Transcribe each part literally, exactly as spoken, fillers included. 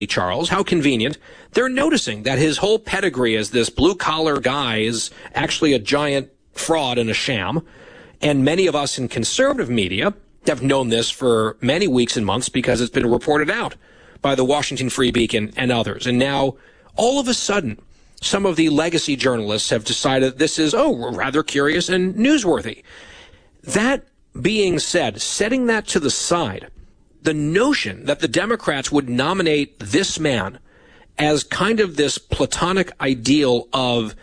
Charles, how convenient. They're noticing that his whole pedigree as this blue-collar guy is actually a giant fraud and a sham. And many of us in conservative media have known this for many weeks and months because it's been reported out by the Washington Free Beacon and others. And now, all of a sudden, some of the legacy journalists have decided this is, oh, rather curious and newsworthy. That being said, setting that to the side, the notion that the Democrats would nominate this man as kind of this platonic ideal of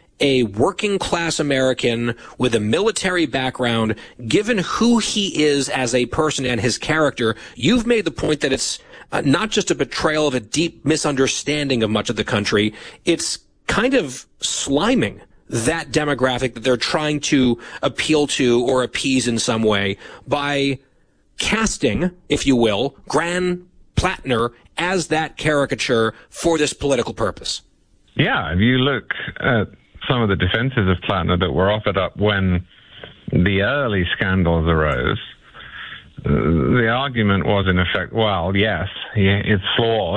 a working class American with a military background, given who he is as a person and his character, you've made the point that it's uh, not just a betrayal of a deep misunderstanding of much of the country. It's kind of sliming that demographic that they're trying to appeal to or appease in some way by casting, if you will, Graham Plattner as that caricature for this political purpose. Yeah, if you look at some of the defenses of Plattner that were offered up when the early scandals arose, uh, the argument was, in effect, well, yes, he, it's flawed.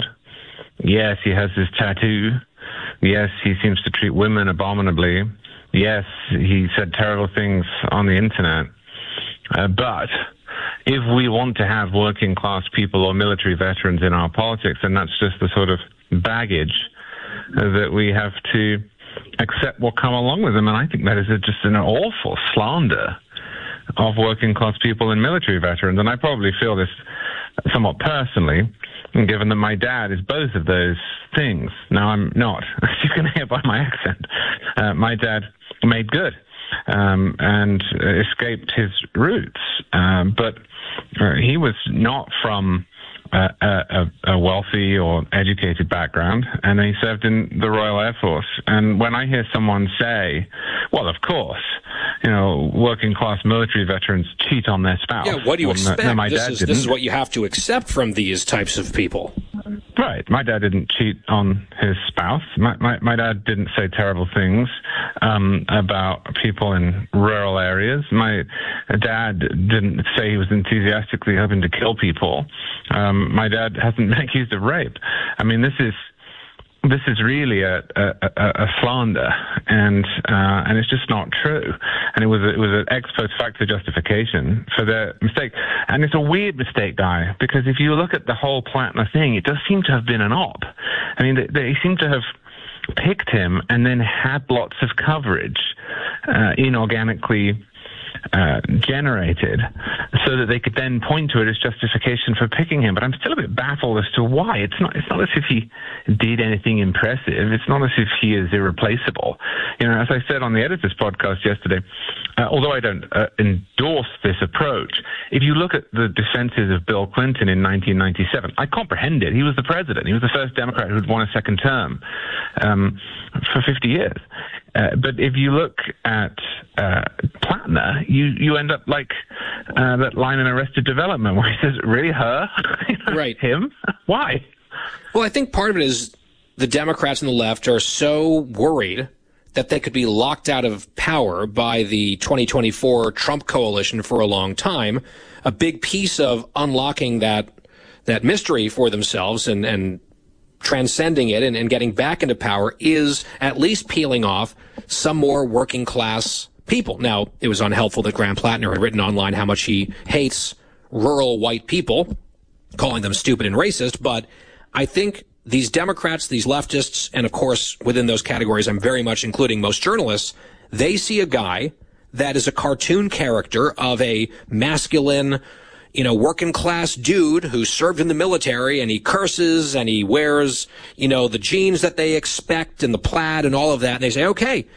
Yes, he has his tattoo. Yes, he seems to treat women abominably. Yes, he said terrible things on the internet. Uh, but if we want to have working class people or military veterans in our politics, then that's just the sort of baggage uh, that we have to accept will come along with them. And I think that is a, just an awful slander of working class people and military veterans. And I probably feel this somewhat personally, given that my dad is both of those things. Now, I'm not, as you can hear by my accent. Uh, my dad made good um, and escaped his roots. Um, but uh, he was not from uh, a, a wealthy or educated background, and he served in the Royal Air Force. And when I hear someone say, well, of course, you know, working class military veterans cheat on their spouse. Yeah, what do you well, expect? No, my this, dad is, didn't. this is what you have to accept from these types of people. Right. My dad didn't cheat on his spouse. My, my, my dad didn't say terrible things um, about people in rural areas. My dad didn't say he was enthusiastically hoping to kill people. Um, my dad hasn't been accused of rape. I mean, this is this is really a, a, a, a slander, and uh, and it's just not true. And it was a, it was an ex post facto justification for their mistake. And it's a weird mistake, Guy, because if you look at the whole Plattner thing, it does seem to have been an op. I mean, they, they seem to have picked him and then had lots of coverage uh, inorganically Uh, generated so that they could then point to it as justification for picking him. But I'm still a bit baffled as to why. It's not it's not as if he did anything impressive. It's not as if he is irreplaceable. You know, as I said on the editor's podcast yesterday, uh, although I don't uh, endorse this approach, if you look at the defenses of Bill Clinton in nineteen ninety-seven, I comprehend it. He was the president. He was the first Democrat who had won a second term um, for fifty years. Uh, but if you look at uh, Plattner, you, you end up like uh, that line in Arrested Development where he says, really, her? You know, right. Him? Why? Well, I think part of it is the Democrats and the left are so worried that they could be locked out of power by the twenty twenty-four Trump coalition for a long time. A big piece of unlocking that that mystery for themselves and, and transcending it and, and getting back into power is at least peeling off some more working class people. Now, it was unhelpful that Graham Plattner had written online how much he hates rural white people, calling them stupid and racist, but I think these Democrats, these leftists, and of course within those categories I'm very much including most journalists, they see a guy that is a cartoon character of a masculine, you know, working class dude who served in the military, and he curses and he wears, you know, the jeans that they expect and the plaid and all of that. And they say, okay,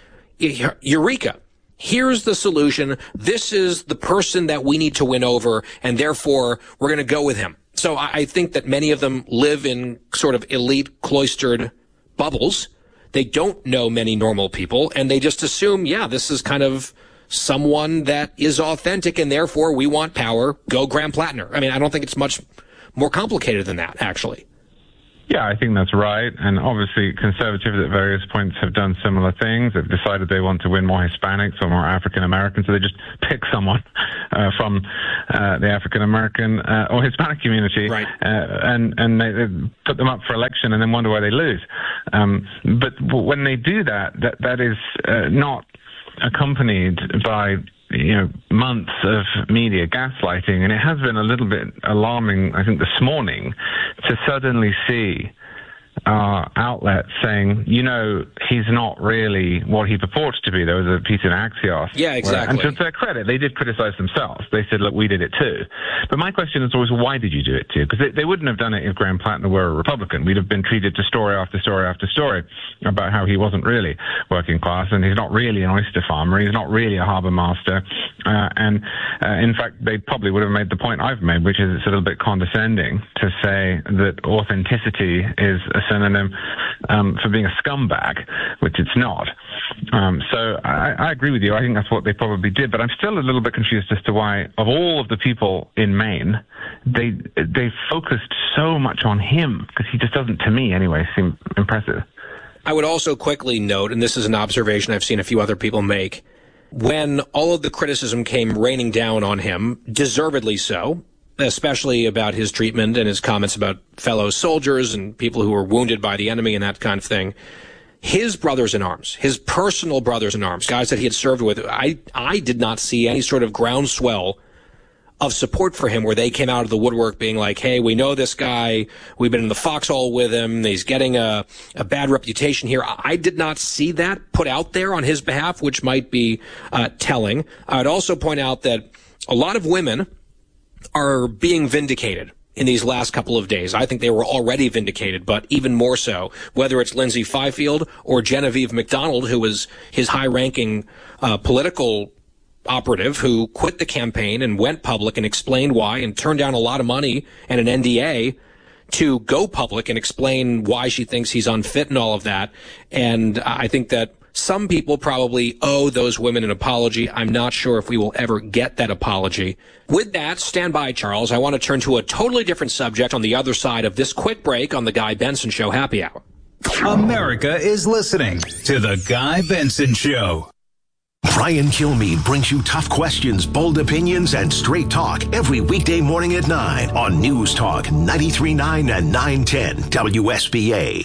eureka. Here's the solution. This is the person that we need to win over, and therefore we're going to go with him. So I think that many of them live in sort of elite cloistered bubbles. They don't know many normal people, and they just assume, yeah, this is kind of someone that is authentic, and therefore we want power. Go Graham Plattner. I mean, I don't think it's much more complicated than that, actually. Yeah, I think that's right. And obviously, conservatives at various points have done similar things. They've decided they want to win more Hispanics or more African Americans, so they just pick someone uh, from uh, the African American uh, or Hispanic community, right. uh, and and they, they put them up for election, and then wonder why they lose. Um, but when they do that, that that is uh, not accompanied by, you know, months of media gaslighting, and it has been a little bit alarming, I think, this morning to suddenly see uh, outlets saying, you know, he's not really what he purports to be. There was a piece in Axios. Yeah, exactly. Where, and to their credit, they did criticize themselves. They said, look, we did it too. But my question is always, why did you do it too? Because they, they wouldn't have done it if Graham Plattner were a Republican. We'd have been treated to story after story after story about how he wasn't really working class, and he's not really an oyster farmer, he's not really a harbor master. Uh, and uh, in fact, they probably would have made the point I've made, which is it's a little bit condescending to say that authenticity is a synonym um, for being a scumbag, which it's not. Um, so I, I agree with you. I think that's what they probably did. But I'm still a little bit confused as to why, of all of the people in Maine, they they focused so much on him, because he just doesn't, to me anyway, seem impressive. I would also quickly note, and this is an observation I've seen a few other people make, when all of the criticism came raining down on him, deservedly so, especially about his treatment and his comments about fellow soldiers and people who were wounded by the enemy and that kind of thing, his brothers in arms, his personal brothers in arms, guys that he had served with, I, I did not see any sort of groundswell of support for him where they came out of the woodwork being like, hey, we know this guy, we've been in the foxhole with him, he's getting a, a bad reputation here. I did not see that put out there on his behalf, which might be uh, telling. I'd also point out that a lot of women are being vindicated in these last couple of days. I think they were already vindicated, but even more so, whether it's Lindsay Fifield or Genevieve McDonald, who was his high-ranking uh, political operative who quit the campaign and went public and explained why and turned down a lot of money and an N D A to go public and explain why she thinks he's unfit and all of that. And I think that some people probably owe those women an apology. I'm not sure if we will ever get that apology. With that, stand by, Charles. I want to turn to a totally different subject on the other side of this quick break on the Guy Benson Show Happy Hour. America is listening to the Guy Benson Show. Brian Kilmeade brings you tough questions, bold opinions, and straight talk every weekday morning at nine on News Talk ninety-three point nine and nine ten W S B A.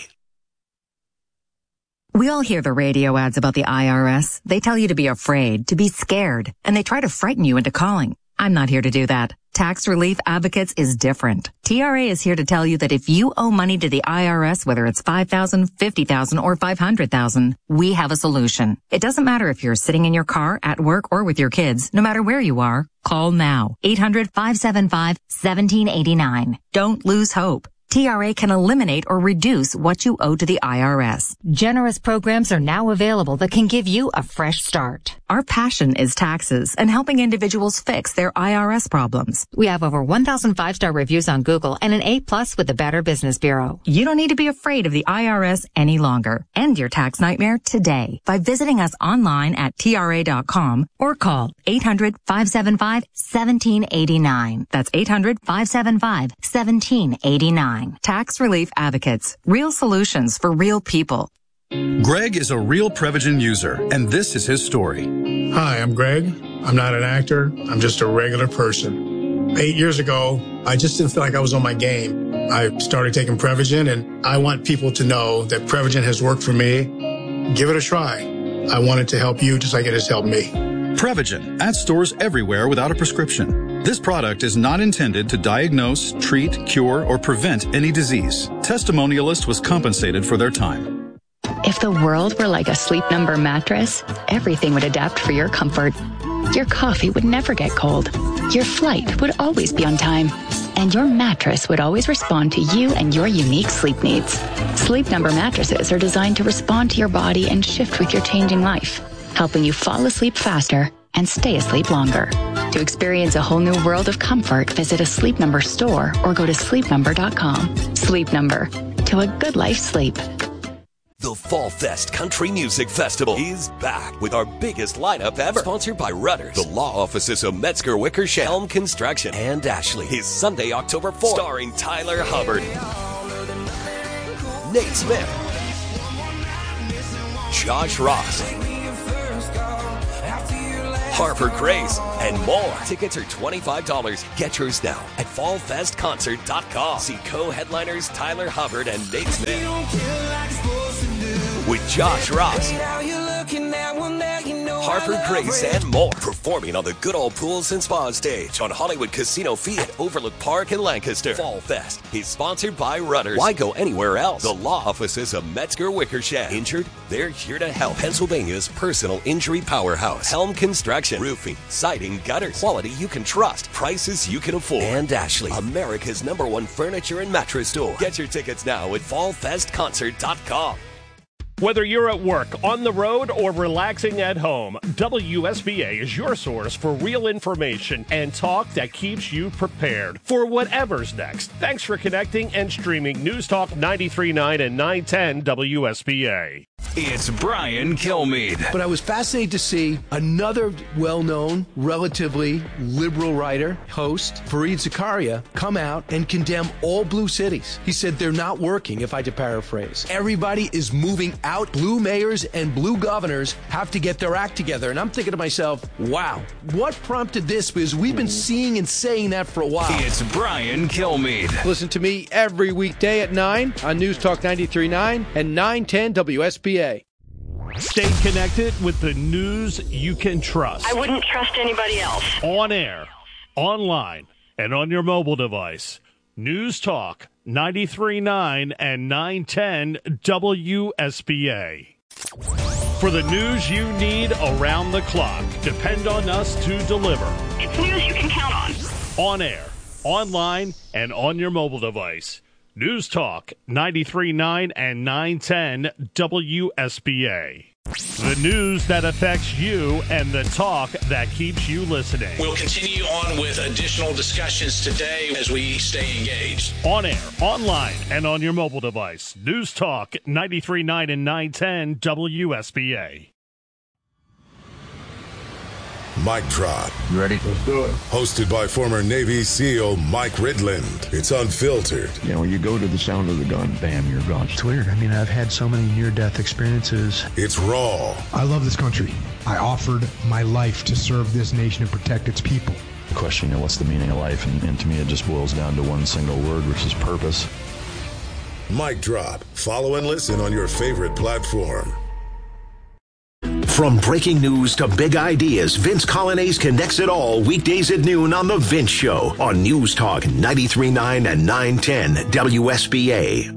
We all hear the radio ads about the I R S. They tell you to be afraid, to be scared, and they try to frighten you into calling. I'm not here to do that. Tax Relief Advocates is different. T R A is here to tell you that if you owe money to the I R S, whether it's five thousand dollars, fifty thousand dollars, or five hundred thousand dollars, we have a solution. It doesn't matter if you're sitting in your car, at work, or with your kids. No matter where you are, call now. eight hundred, five seven five, one seven eight nine. Don't lose hope. T R A can eliminate or reduce what you owe to the I R S. Generous programs are now available that can give you a fresh start. Our passion is taxes and helping individuals fix their I R S problems. We have over one thousand five-star reviews on Google and an A plus with the Better Business Bureau. You don't need to be afraid of the I R S any longer. End your tax nightmare today by visiting us online at T R A dot com or call eight hundred, five seven five, one seven eight nine. That's eight hundred, five seven five, one seven eight nine. Tax Relief Advocates. Real solutions for real people. Greg is a real Prevagen user, and this is his story. Hi, I'm Greg. I'm not an actor. I'm just a regular person. Eight years ago, I just didn't feel like I was on my game. I started taking Prevagen, and I want people to know that Prevagen has worked for me. Give it a try. I want it to help you just like it has helped me. Prevagen, at stores everywhere without a prescription. This product is not intended to diagnose, treat, cure, or prevent any disease. Testimonialist was compensated for their time. If the world were like a Sleep Number mattress, everything would adapt for your comfort. Your coffee would never get cold. Your flight would always be on time. And your mattress would always respond to you and your unique sleep needs. Sleep Number mattresses are designed to respond to your body and shift with your changing life, helping you fall asleep faster and stay asleep longer. To experience a whole new world of comfort, visit a Sleep Number store or go to sleep number dot com. Sleep Number, to a good life sleep. The Fall Fest Country Music Festival is back with our biggest lineup ever. Sponsored by Rudders, the law offices of Metzger Wickersham, Helm Construction, and Ashley. Is Sunday, October fourth, starring Tyler Hubbard. Nate Smith, Josh Ross, Harper Grace, and more. Tickets are twenty-five dollars. Get yours now at fall fest concert dot com. See co-headliners Tyler Hubbard and Nate Smith with Josh Ross, Harper Grace, and more, performing on the Good Old Pools and Spa stage on Hollywood Casino Field at Overlook Park in Lancaster. Fall Fest is sponsored by Rudders. Why go anywhere else? The law offices of Metzger Wickersham. Injured? They're here to help. Pennsylvania's personal injury powerhouse. Helm Construction. Roofing, siding, gutters. Quality you can trust. Prices you can afford. And Ashley, America's number one furniture and mattress store. Get your tickets now at fall fest concert dot com. Whether you're at work, on the road, or relaxing at home, W S B A is your source for real information and talk that keeps you prepared for whatever's next. Thanks for connecting and streaming News Talk ninety-three point nine and nine ten W S B A. It's Brian Kilmeade. But I was fascinated to see another well-known, relatively liberal writer, host, Fareed Zakaria, come out and condemn all blue cities. He said they're not working, if I had to paraphrase. Everybody is moving out. Blue mayors and blue governors have to get their act together. And I'm thinking to myself, wow, what prompted this? Because we've been seeing and saying that for a while. It's Brian Kilmeade. Listen to me every weekday at nine on News Talk ninety-three point nine and nine ten W S B A. Stay connected with the news you can trust. I wouldn't trust anybody else. On air, online, and on your mobile device. News Talk ninety-three point nine and nine ten W S B A. For the news you need around the clock, depend on us to deliver. It's news you can count on. On air, online, and on your mobile device. News Talk ninety-three point nine and nine ten W S B A. The news that affects you and the talk that keeps you listening. We'll continue on with additional discussions today as we stay engaged. On air, online, and on your mobile device. News Talk ninety-three point nine and nine ten W S B A. Mic Drop. You ready? Let's do it. Hosted by former Navy SEAL Mike Ridland. It's unfiltered. You know, when you go to the sound of the gun, bam, you're gone. It's weird. I mean, I've had so many near-death experiences. It's raw. I love this country. I offered my life to serve this nation and protect its people. The question, you know, what's the meaning of life? And, and to me, it just boils down to one single word, which is purpose. Mic Drop. Follow and listen on your favorite platform. From breaking news to big ideas, Vince Colonnese connects it all weekdays at noon on The Vince Show on News Talk ninety-three point nine and nine ten W S B A.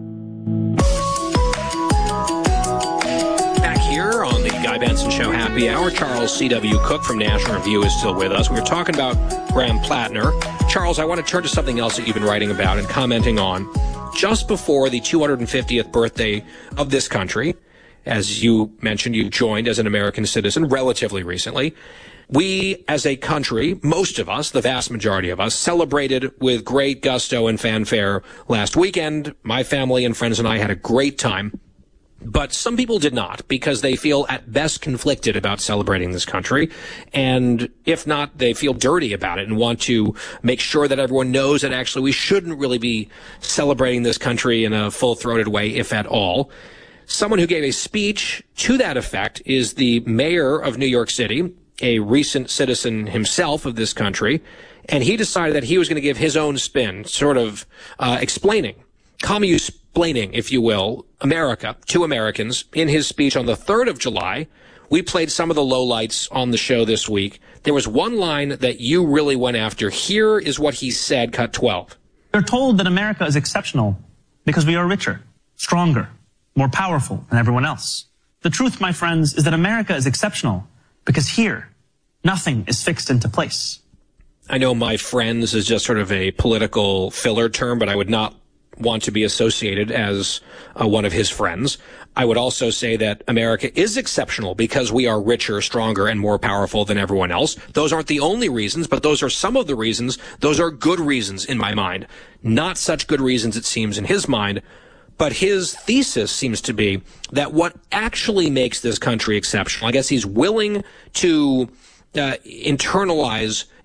Back here on the Guy Benson Show Happy Hour, Charles C W. Cook from National Review is still with us. We were talking about Graham Plattner. Charles, I want to turn to something else that you've been writing about and commenting on. Just before the two hundred fiftieth birthday of this country, as you mentioned, you joined as an American citizen relatively recently. We, as a country, most of us, the vast majority of us, celebrated with great gusto and fanfare last weekend. My family and friends and I had a great time. But some people did not, because they feel at best conflicted about celebrating this country. And if not, they feel dirty about it and want to make sure that everyone knows that actually we shouldn't really be celebrating this country in a full-throated way, if at all. Someone who gave a speech to that effect is the mayor of New York City, a recent citizen himself of this country, and he decided that he was going to give his own spin, sort of uh, explaining, commu-splaining, if you will, America to Americans in his speech on the third of July. We played some of the lowlights on the show this week. There was one line that you really went after. Here is what he said, cut twelve. We're told that America is exceptional because we are richer, stronger, more powerful than everyone else. The truth, my friends, is that America is exceptional because here, nothing is fixed into place. I know my friends is just sort of a political filler term, but I would not want to be associated as uh, one of his friends. I would also say that America is exceptional because we are richer, stronger, and more powerful than everyone else. Those aren't the only reasons, but those are some of the reasons. Those are good reasons in my mind. Not such good reasons, it seems, in his mind. But his thesis seems to be that what actually makes this country exceptional, I guess he's willing to uh, internalize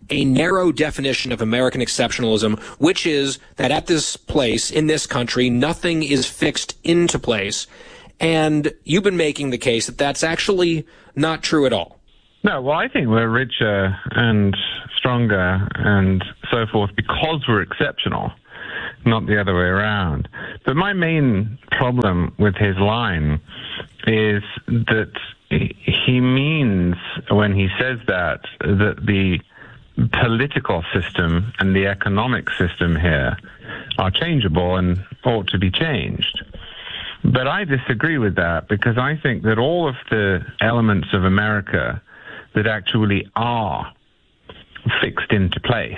a narrow definition of American exceptionalism, which is that at this place, in this country, nothing is fixed into place. And you've been making the case that that's actually not true at all. No, well, I think we're richer and stronger and so forth because we're exceptional, not the other way around. But my main problem with his line is that he means, when he says that, that the political system and the economic system here are changeable and ought to be changed. But I disagree with that, because I think that all of the elements of America that actually are fixed into place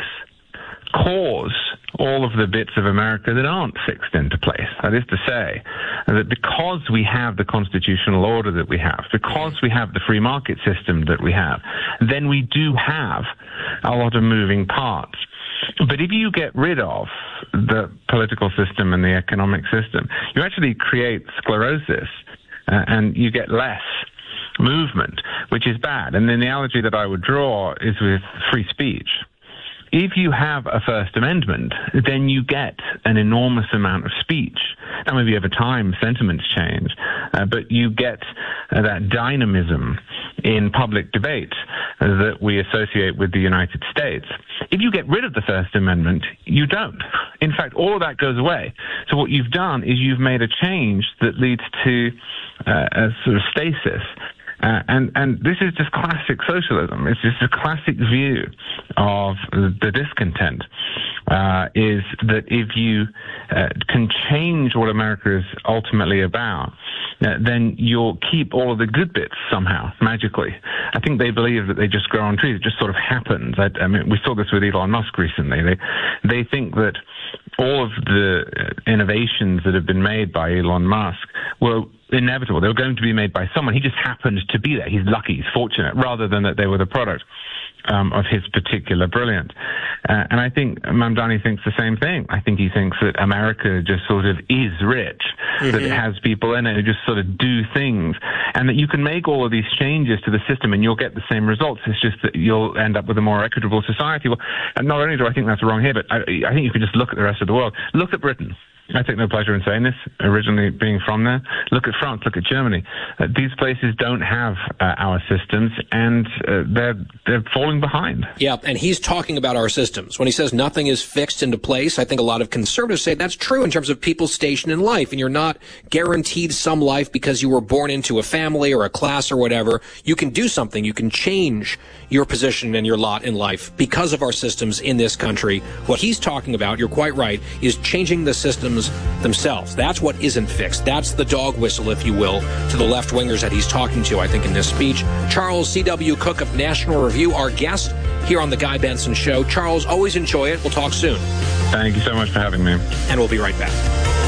cause all of the bits of America that aren't fixed into place. That is to say, that because we have the constitutional order that we have, because we have the free market system that we have, then we do have a lot of moving parts. But if you get rid of the political system and the economic system, you actually create sclerosis, uh, and you get less movement, which is bad. And the analogy that I would draw is with free speech. If you have a First Amendment, then you get an enormous amount of speech. Now, maybe over time, sentiments change, uh, but you get uh, that dynamism in public debate uh, that we associate with the United States. If you get rid of the First Amendment, you don't. In fact, all of that goes away. So what you've done is you've made a change that leads to uh, a sort of stasis. Uh, and, and this is just classic socialism. It's just a classic view of the discontent, uh, is that if you uh, can change what America is ultimately about, uh, then you'll keep all of the good bits somehow, magically. I think they believe that they just grow on trees. It just sort of happens. I, I mean, we saw this with Elon Musk recently. They, they think that all of the innovations that have been made by Elon Musk were inevitable. They were going to be made by someone. He just happened to be there. He's lucky. He's fortunate, rather than that they were the product um, of his particular brilliance. Uh, and I think Mamdani thinks the same thing. I think he thinks that America just sort of is rich, mm-hmm. that it has people in it who just sort of do things, and that you can make all of these changes to the system and you'll get the same results. It's just that you'll end up with a more equitable society. Well, and not only do I think that's wrong here, but I, I think you can just look at the rest of the world. Look at Britain. I take no pleasure in saying this, originally being from there. Look at France, look at Germany. Uh, these places don't have uh, our systems, and uh, they're they're falling behind. Yeah, and he's talking about our systems. When he says nothing is fixed into place, I think a lot of conservatives say that's true in terms of people's station in life, and you're not guaranteed some life because you were born into a family or a class or whatever. You can do something. You can change your position and your lot in life because of our systems in this country. What he's talking about, you're quite right, is changing the systems themselves. That's what isn't fixed. That's the dog whistle, if you will, to the left-wingers that he's talking to, I think, in this speech. Charles C W. Cook of National Review, our guest here on The Guy Benson Show. Charles, always enjoy it. We'll talk soon. Thank you so much for having me. And we'll be right back.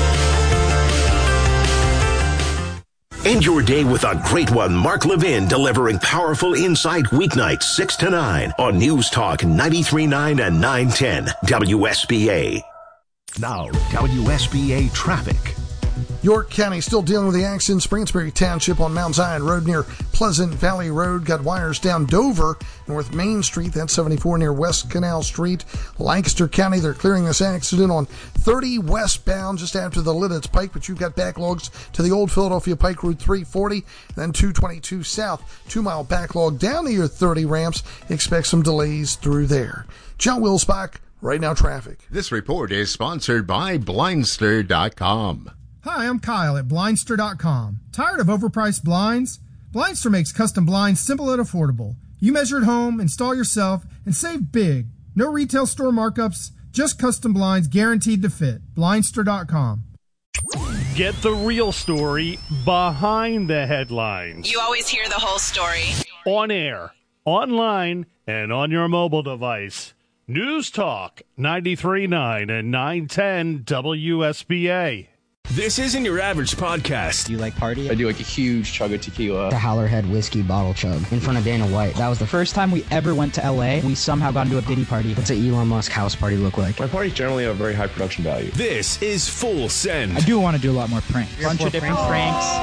End your day with a great one. Mark Levin delivering powerful insight weeknights six to nine on News Talk ninety-three point nine and nine ten W S B A. Now, W S B A traffic. York County still dealing with the accident. Springersbury Township on Mount Zion Road near Pleasant Valley Road. Got wires down Dover, North Main Street. That's seventy-four near West Canal Street. Lancaster County, they're clearing this accident on thirty westbound just after the Lidditz Pike, but you've got backlogs to the old Philadelphia Pike Route three forty, then two twenty-two south. Two-mile backlog down to your thirty ramps. Expect some delays through there. John Wilsbach, Right Now Traffic. This report is sponsored by Blindster dot com. Hi, I'm Kyle at Blindster dot com. Tired of overpriced blinds? Blindster makes custom blinds simple and affordable. You measure at home, install yourself, and save big. No retail store markups, just custom blinds guaranteed to fit. Blindster dot com. Get the real story behind the headlines. You always hear the whole story. On air, online, and on your mobile device. News Talk ninety-three point nine and nine ten W S B A. This isn't your average podcast. Do you like party? I do like a huge chug of tequila. The Howlerhead whiskey bottle chug in front of Dana White. That was the first time we ever went to L A. We somehow got into a Diddy party. What's an Elon Musk house party look like? My parties generally have very high production value. This is Full Send. I do want to do a lot more pranks. A bunch of different pranks.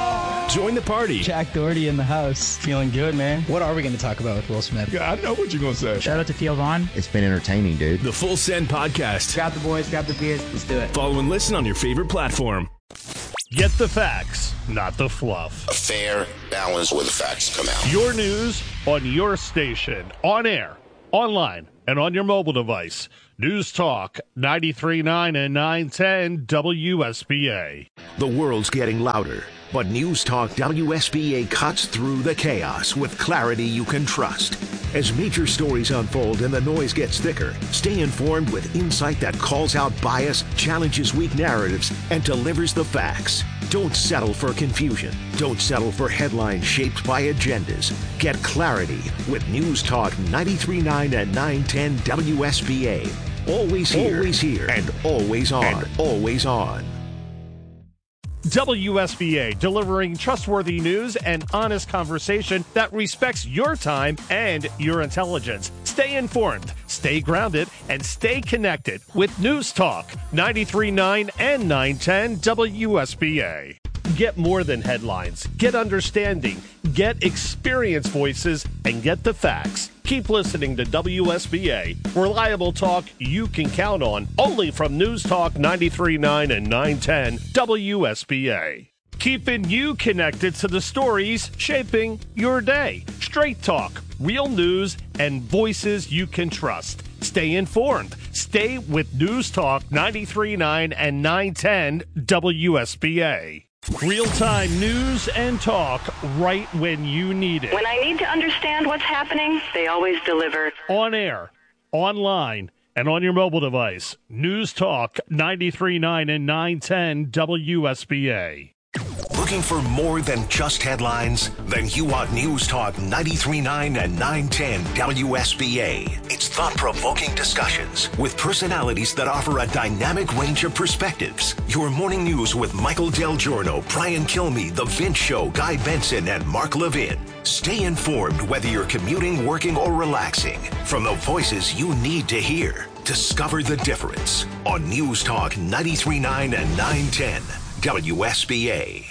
Join the party. Jack Doherty in the house. Feeling good, man. What are we going to talk about with Will Smith? Yeah, I know what you're going to say. Shout out to Theo Vaughn. It's been entertaining, dude. The Full Send Podcast. Grab the boys, grab the beers. Let's do it. Follow and listen on your favorite platform. Get the facts, not the fluff. A fair balance where the facts come out. Your news on your station, on air, online, and on your mobile device. News Talk ninety-three point nine and nine ten W S B A. The world's getting louder, but News Talk W S B A cuts through the chaos with clarity you can trust. As major stories unfold and the noise gets thicker, stay informed with insight that calls out bias, challenges weak narratives, and delivers the facts. Don't settle for confusion. Don't settle for headlines shaped by agendas. Get clarity with News Talk ninety-three point nine and nine ten W S B A. Always here, always here, and always on, and always on. W S B A, delivering trustworthy news and honest conversation that respects your time and your intelligence. Stay informed, stay grounded, and stay connected with News Talk ninety-three point nine and nine ten W S B A. Get more than headlines. Get understanding. Get experienced voices and get the facts. Keep listening to W S B A, reliable talk you can count on, only from News Talk ninety-three point nine and nine ten W S B A. Keeping you connected to the stories shaping your day. Straight talk, real news, and voices you can trust. Stay informed. Stay with News Talk ninety-three point nine and nine ten W S B A. Real-time news and talk right when you need it. When I need to understand what's happening, they always deliver. On air, online, and on your mobile device. News Talk ninety-three point nine and nine ten W S B A. Looking for more than just headlines? Then you want News Talk ninety-three point nine and nine ten W S B A. It's thought-provoking discussions with personalities that offer a dynamic range of perspectives. Your morning news with Michael Del Giorno, Brian Kilmeade, The Vince Show, Guy Benson, and Mark Levin. Stay informed whether you're commuting, working, or relaxing. From the voices you need to hear, discover the difference on News Talk ninety-three point nine and nine ten W S B A.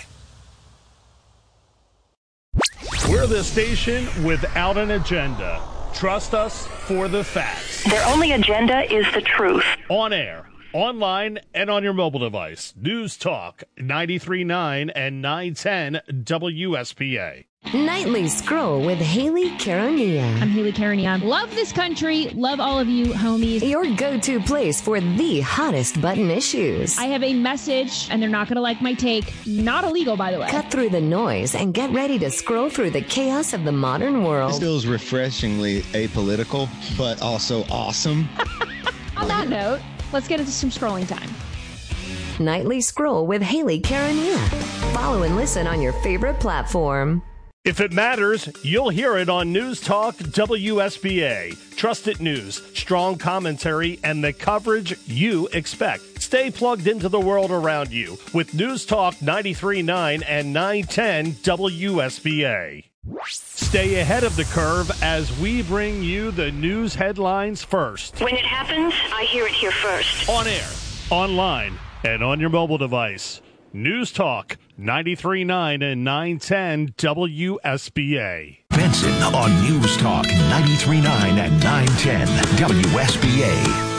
We're the station without an agenda. Trust us for the facts. Their only agenda is the truth. On air, online, and on your mobile device. News Talk ninety-three point nine and nine ten W S B A. Nightly Scroll with Haley Carania. I'm Haley Carania. Love this country. Love all of you, homies. Your go-to place for the hottest button issues. I have a message, and they're not going to like my take. Not illegal, by the way. Cut through the noise and get ready to scroll through the chaos of the modern world. This feels refreshingly apolitical, but also awesome. On that note, let's get into some scrolling time. Nightly Scroll with Haley Carania. Follow and listen on your favorite platform. If it matters, you'll hear it on News Talk W S B A. Trusted news, strong commentary, and the coverage you expect. Stay plugged into the world around you with News Talk ninety-three point nine and nine ten W S B A. Stay ahead of the curve as we bring you the news headlines first. When it happens, I hear it here first. On air, online, and on your mobile device. News Talk ninety-three point nine and nine ten W S B A. Benson on News Talk ninety-three point nine and nine ten W S B A.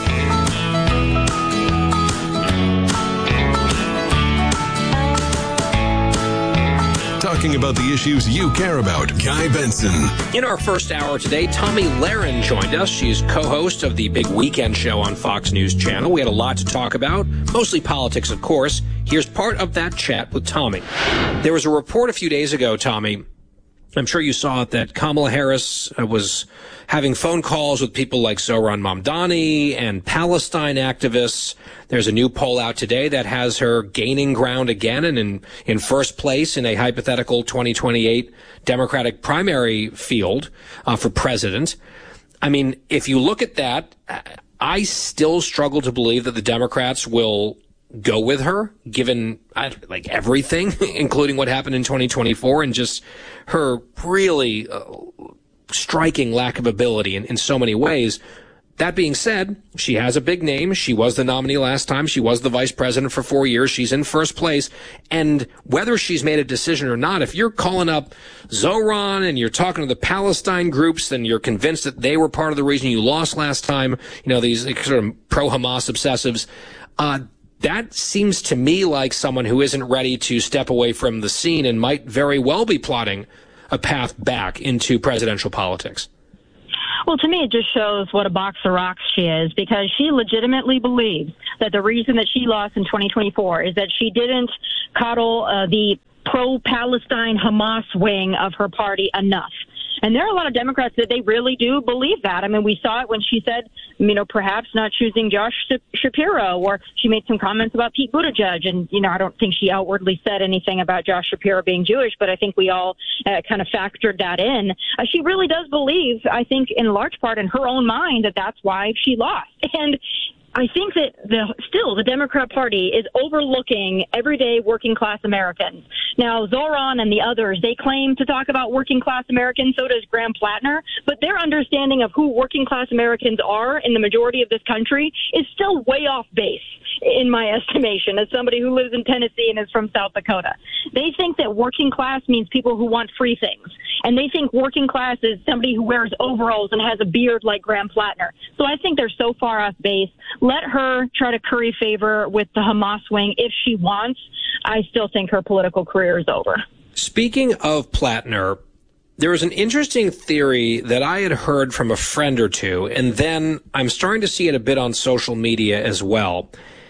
Talking about the issues you care about. Guy Benson. In our first hour today, Tomi Lahren joined us. She's co-host of the Big Weekend Show on Fox News Channel. We had a lot to talk about, mostly politics, of course. Here's part of that chat with Tomi. There was a report a few days ago, Tomi, I'm sure you saw it, that Kamala Harris uh, was having phone calls with people like Zohran Mamdani and Palestine activists. There's a new poll out today that has her gaining ground again and in, in first place in a hypothetical twenty twenty-eight Democratic primary field uh, for president. I mean, if you look at that, I still struggle to believe that the Democrats will go with her, given uh, like everything, including what happened in twenty twenty-four and just her really uh, striking lack of ability in, in so many ways. that being said, she has a big name. She was the nominee last time. She was the vice president for four years. She's in first place. And whether she's made a decision or not, if you're calling up Zoran and you're talking to the Palestine groups and you're convinced that they were part of the reason you lost last time, you know, these sort of pro-Hamas obsessives, uh, that seems to me like someone who isn't ready to step away from the scene and might very well be plotting a path back into presidential politics. Well, to me, it just shows what a box of rocks she is, because she legitimately believes that the reason that she lost in twenty twenty-four is that she didn't coddle uh, the pro-Palestine Hamas wing of her party enough. And there are a lot of Democrats that they really do believe that. I mean, we saw it when she said, you know, perhaps not choosing Josh Shapiro, or she made some comments about Pete Buttigieg. And, you know, I don't think she outwardly said anything about Josh Shapiro being Jewish, but I think we all uh, kind of factored that in. Uh, she really does believe, I think, in large part in her own mind, that that's why she lost. And I think that the, still the Democrat Party is overlooking everyday working class Americans. Now, Zoran and the others, they claim to talk about working class Americans, so does Graham Plattner, but their understanding of who working class Americans are in the majority of this country is still way off base, in my estimation, as somebody who lives in Tennessee and is from South Dakota. They think that working class means people who want free things. And they think working class is somebody who wears overalls and has a beard like Graham Plattner. So I think they're so far off base. Let her try to curry favor with the Hamas wing if she wants. I still think her political career is over. Speaking of Plattner, there was an interesting theory that I had heard from a friend or two, and then I'm starting to see it a bit on social media as well.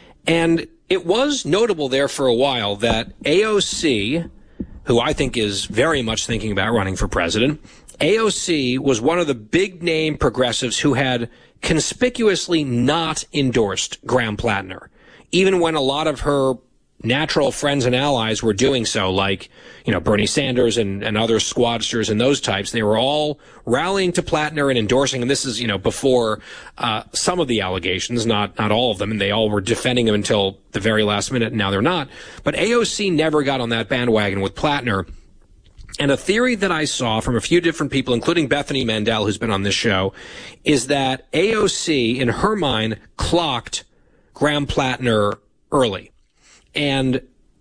And it was notable there for a while that A O C, who I think is very much thinking about running for president, A O C was one of the big-name progressives who had conspicuously not endorsed Graham Plattner, even when a lot of her natural friends and allies were doing so, like, you know, Bernie Sanders and, and other squadsters and those types. They were all rallying to Plattner and endorsing him. This is, you know, before uh, some of the allegations, not not all of them, and they all were defending him until the very last minute, and now they're not. But A O C never got on that bandwagon with Plattner. And a theory that I saw from a few different people, including Bethany Mandel, who's been on this show, is that A O C, in her mind, clocked Graham Plattner early. And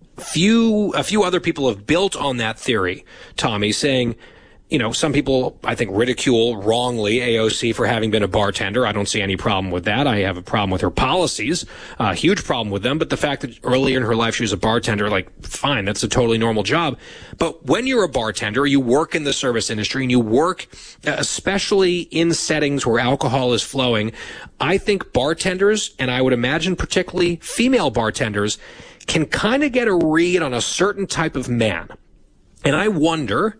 few, a few other people have built on that theory, Tommy, saying, you know, some people, I think, ridicule wrongly A O C for having been a bartender. I don't see any problem with that. I have a problem with her policies, a uh, huge problem with them. But the fact that earlier in her life she was a bartender, like, fine, that's a totally normal job. But when you're a bartender, you work in the service industry and you work, uh, especially in settings where alcohol is flowing. I think bartenders, and I would imagine particularly female bartenders, can kind of get a read on a certain type of man. And I wonder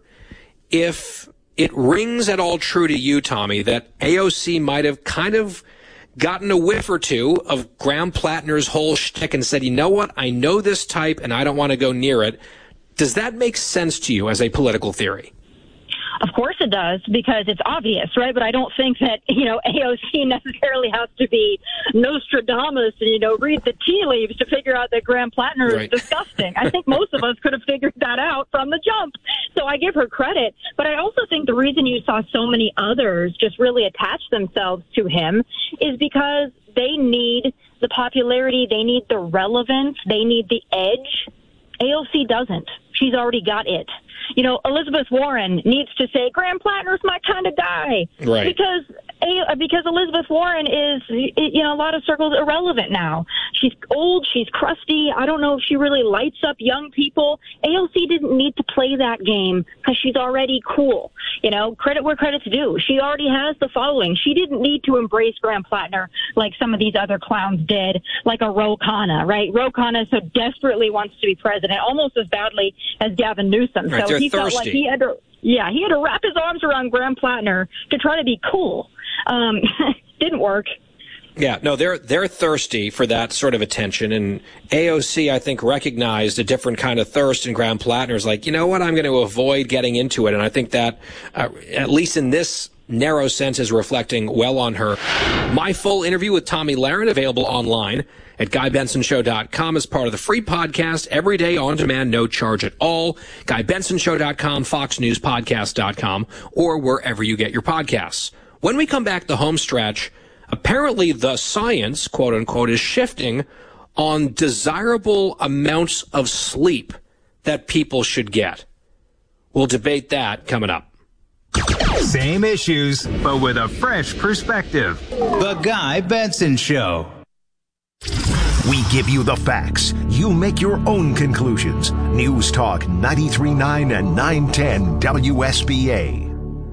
if it rings at all true to you, Tommy, that A O C might have kind of gotten a whiff or two of Graham Plattner's whole shtick and said, you know what, I know this type and I don't want to go near it. Does that make sense to you as a political theory? Of course it does, because it's obvious, right? But I don't think that, you know, A O C necessarily has to be Nostradamus and, you know, read the tea leaves to figure out that Graham Plattner right. is disgusting. I think most of us could have figured that out from the jump. So I give her credit. But I also think the reason you saw so many others just really attach themselves to him is because they need the popularity, they need the relevance, they need the edge. A O C doesn't. She's already got it. You know, Elizabeth Warren needs to say, Graham Plattner's my kind of guy. Right. Because because Elizabeth Warren is, you know, a lot of circles irrelevant now. She's old. She's crusty. I don't know if she really lights up young people. A O C didn't need to play that game because she's already cool. You know, credit where credit's due. She already has the following. She didn't need to embrace Graham Plattner like some of these other clowns did, like a Ro Khanna, right? Ro Khanna so desperately wants to be president, almost as badly as Gavin Newsom. Right, so he thirsty. felt like he had to, yeah, he had to wrap his arms around Graham Plattner to try to be cool. Um, didn't work. Yeah, no, they're they're thirsty for that sort of attention, and A O C, I think, recognized a different kind of thirst in Graham Plattner's like, you know what, I'm going to avoid getting into it, and I think that, uh, at least in this narrow sense, is reflecting well on her. My full interview with Tomi Lahren, available online at guy benson show dot com as part of the free podcast, every day on demand, no charge at all. guy benson show dot com, fox news podcast dot com, or wherever you get your podcasts. When we come back, the home stretch, Apparently, the science, quote unquote, is shifting on desirable amounts of sleep that people should get. We'll debate that coming up. Same issues, but with a fresh perspective. The Guy Benson Show. We give you the facts. You make your own conclusions. News Talk ninety-three point nine and nine ten W S B A.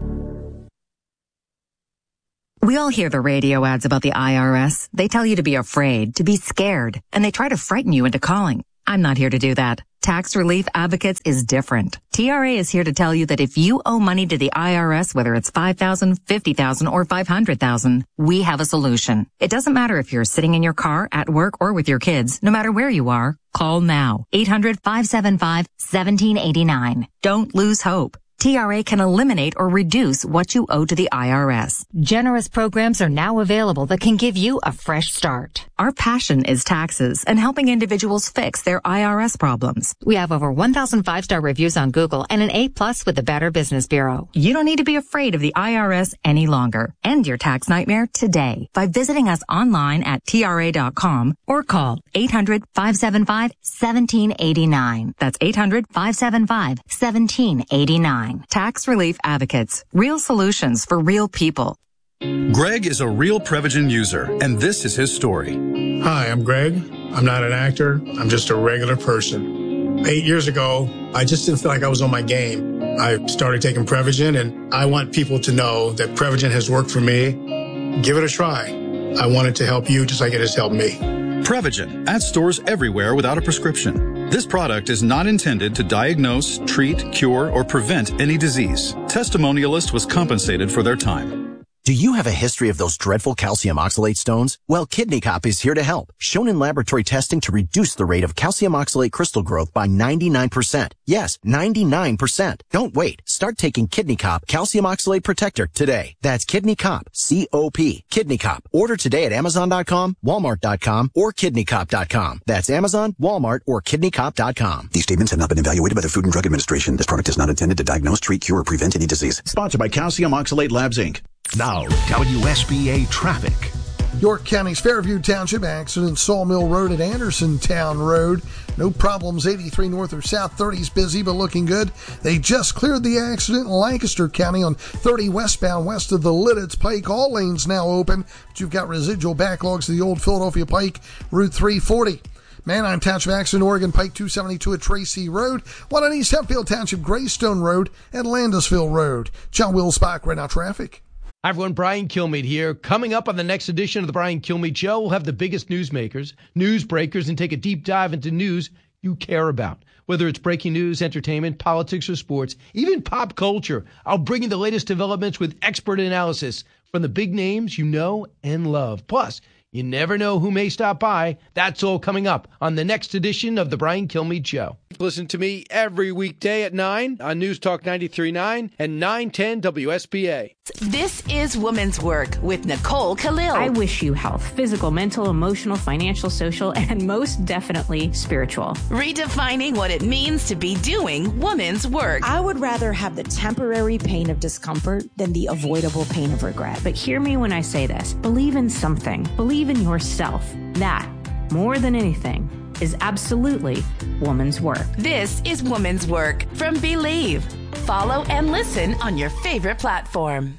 We all hear the radio ads about the I R S. They tell you to be afraid, to be scared, and they try to frighten you into calling. I'm not here to do that. Tax Relief Advocates is different. T R A is here to tell you that if you owe money to the I R S, whether it's five thousand dollars, fifty thousand dollars, or five hundred thousand dollars, we have a solution. It doesn't matter if you're sitting in your car, at work, or with your kids. No matter where you are, call now. eight hundred, five seven five, one seven eight nine. Don't lose hope. T R A can eliminate or reduce what you owe to the I R S. Generous programs are now available that can give you a fresh start. Our passion is taxes and helping individuals fix their I R S problems. We have over one thousand five-star reviews on Google and an A plus with the Better Business Bureau. You don't need to be afraid of the I R S any longer. End your tax nightmare today by visiting us online at T R A dot com or call eight hundred, five seven five, one seven eight nine. That's eight hundred, five seven five, one seven eight nine. Tax Relief Advocates. Real solutions for real people. Greg is a real Prevagen user, and this is his story. Hi, I'm Greg. I'm not an actor. I'm just a regular person. Eight years ago, I just didn't feel like I was on my game. I started taking Prevagen, and I want people to know that Prevagen has worked for me. Give it a try. I want it to help you just like it has helped me. Prevagen, at stores everywhere without a prescription. This product is not intended to diagnose, treat, cure, or prevent any disease. Testimonialist was compensated for their time. Do you have a history of those dreadful calcium oxalate stones? Well, Kidney Cop is here to help. Shown in laboratory testing to reduce the rate of calcium oxalate crystal growth by ninety-nine percent. Yes, ninety-nine percent. Don't wait. Start taking Kidney Cop Calcium Oxalate Protector today. That's Kidney Cop, C O P. Kidney Cop. Order today at Amazon dot com, Walmart dot com, or Kidney Cop dot com. That's Amazon, Walmart, or Kidney Cop dot com. These statements have not been evaluated by the Food and Drug Administration. This product is not intended to diagnose, treat, cure, or prevent any disease. Sponsored by Calcium Oxalate Labs, Incorporated. Now, W S B A traffic. York County's Fairview Township accident, Sawmill Road at Andersontown Road. No problems, eighty-three north or south, thirty's busy but looking good. They just cleared the accident in Lancaster County on thirty westbound west of the Lidditz Pike. All lanes now open, but you've got residual backlogs to the old Philadelphia Pike, Route three forty. Manheim Township accident, Oregon Pike two seventy-two at Tracy Road. One on East Hempfield Township, Greystone Road at Landisville Road. John Wills-Bach, right now traffic. Hi, everyone. Brian Kilmeade here. Coming up on the next edition of the Brian Kilmeade Show, we'll have the biggest newsmakers, news breakers, and take a deep dive into news you care about. Whether it's breaking news, entertainment, politics, or sports, even pop culture, I'll bring you the latest developments with expert analysis from the big names you know and love. Plus, you never know who may stop by. That's all coming up on the next edition of the Brian Kilmeade Show. Listen to me every weekday at nine on News Talk ninety-three point nine and nine ten W S B A. This is Woman's Work with Nicole Khalil. I wish you health, physical, mental, emotional, financial, social, and most definitely spiritual. Redefining what it means to be doing woman's work. I would rather have the temporary pain of discomfort than the avoidable pain of regret. But hear me when I say this. Believe in something. Believe in yourself. That, more than anything, is absolutely woman's work. This is Woman's Work from Believe. Follow and listen on your favorite platform.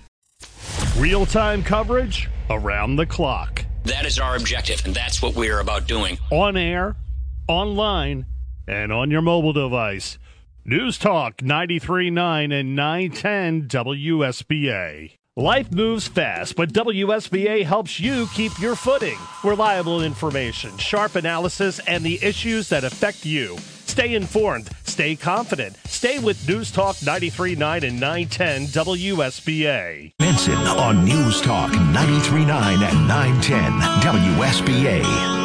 Real-time coverage around the clock. That is our objective, and that's what we are about doing. On air, online, and on your mobile device. News Talk ninety-three point nine and nine ten W S B A. Life moves fast, but W S B A helps you keep your footing. Reliable information, sharp analysis, and the issues that affect you. Stay informed, stay confident, stay with News Talk ninety-three point nine and nine ten W S B A. Benson on News Talk ninety-three point nine and nine ten W S B A.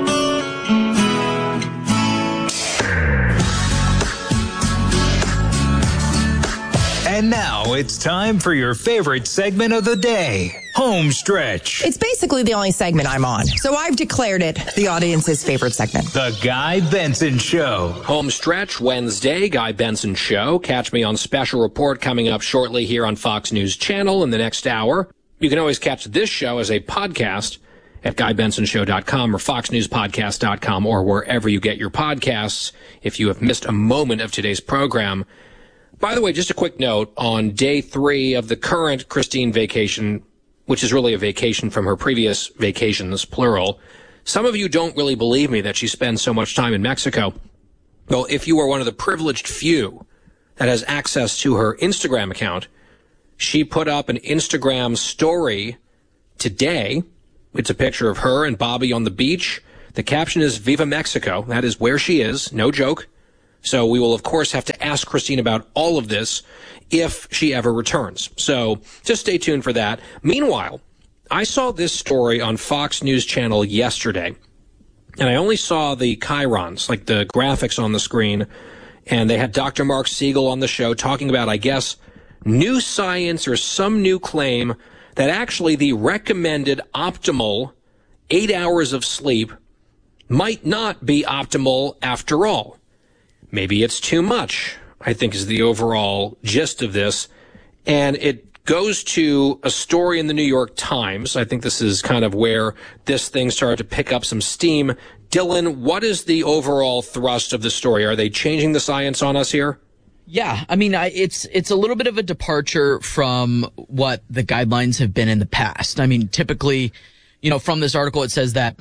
And now it's time for your favorite segment of the day, Home Stretch. It's basically the only segment I'm on, so I've declared it the audience's favorite segment. The Guy Benson Show. Home Stretch, Wednesday, Guy Benson Show. Catch me on Special Report coming up shortly here on Fox News Channel in the next hour. You can always catch this show as a podcast at guy benson show dot com or fox news podcast dot com or wherever you get your podcasts if you have missed a moment of today's program. By the way, just a quick note, on day three of the current Christine vacation, which is really a vacation from her previous vacations, plural, some of you don't really believe me that she spends so much time in Mexico. Well, if you are one of the privileged few that has access to her Instagram account, she put up an Instagram story today. It's a picture of her and Bobby on the beach. The caption is Viva Mexico. That is where she is. No joke. So we will, of course, have to ask Christine about all of this if she ever returns. So just stay tuned for that. Meanwhile, I saw this story on Fox News Channel yesterday, and I only saw the chyrons, like the graphics on the screen, and they had Doctor Mark Siegel on the show talking about, I guess, new science or some new claim that actually the recommended optimal eight hours of sleep might not be optimal after all. Maybe it's too much, I think, is the overall gist of this. And it goes to a story in the New York Times. I think this is kind of where this thing started to pick up some steam. Dylan, what is the overall thrust of the story? Are they changing the science on us here? Yeah, I mean, I, it's it's a little bit of a departure from what the guidelines have been in the past. I mean, typically, you know, from this article, it says that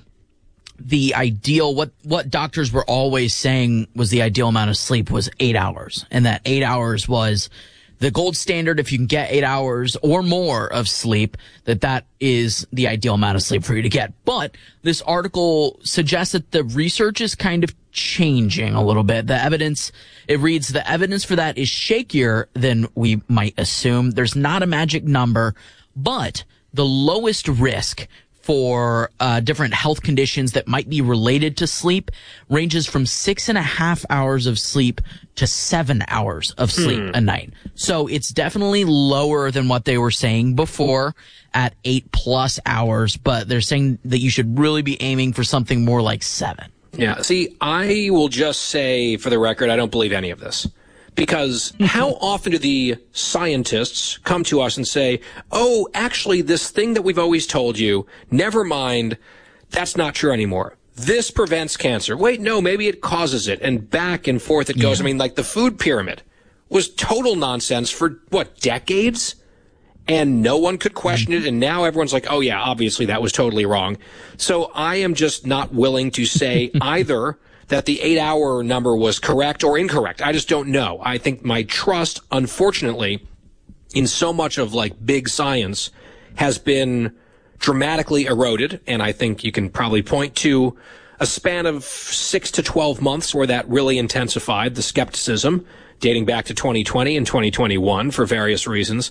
the ideal, what, what doctors were always saying was the ideal amount of sleep was eight hours. And that eight hours was the gold standard. If you can get eight hours or more of sleep, that that is the ideal amount of sleep for you to get. But this article suggests that the research is kind of changing a little bit. The evidence, it reads, the evidence for that is shakier than we might assume. There's not a magic number, but the lowest risk for uh, different health conditions that might be related to sleep ranges from six and a half hours of sleep to seven hours of sleep hmm. a night. So it's definitely lower than what they were saying before at eight plus hours, but they're saying that you should really be aiming for something more like seven. Yeah. See, I will just say for the record, I don't believe any of this. Because how often do the scientists come to us and say, oh, actually, this thing that we've always told you, never mind, that's not true anymore. This prevents cancer. Wait, no, maybe it causes it. And back and forth it goes. Yeah. I mean, like the food pyramid was total nonsense for, what, decades? And no one could question it. And now everyone's like, oh, yeah, obviously that was totally wrong. So I am just not willing to say either that the eight-hour number was correct or incorrect. I just don't know. I think my trust, unfortunately, in so much of, like, big science has been dramatically eroded, and I think you can probably point to a span of six to twelve months where that really intensified, the skepticism, dating back to twenty twenty and twenty twenty-one for various reasons.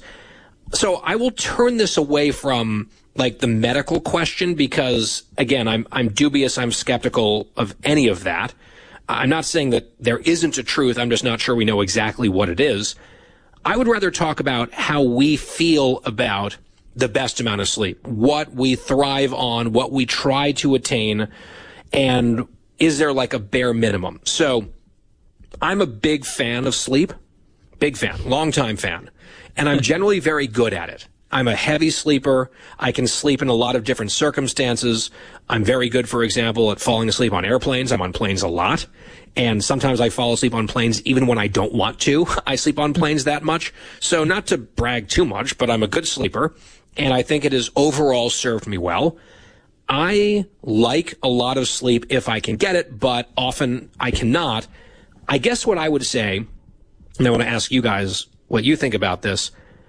So I will turn this away from like the medical question because, again, I'm I'm dubious, I'm skeptical of any of that. I'm not saying that there isn't a truth, I'm just not sure we know exactly what it is. I would rather talk about how we feel about the best amount of sleep, what we thrive on, what we try to attain, and is there like a bare minimum? So I'm a big fan of sleep, big fan, longtime fan, and I'm generally very good at it. I'm a heavy sleeper. I can sleep in a lot of different circumstances. I'm very good, for example, at falling asleep on airplanes. I'm on planes a lot. And sometimes I fall asleep on planes even when I don't want to. I sleep on planes that much. So not to brag too much, but I'm a good sleeper. And I think it has overall served me well. I like a lot of sleep if I can get it, but often I cannot. I guess what I would say, and I want to ask you guys what you think about this,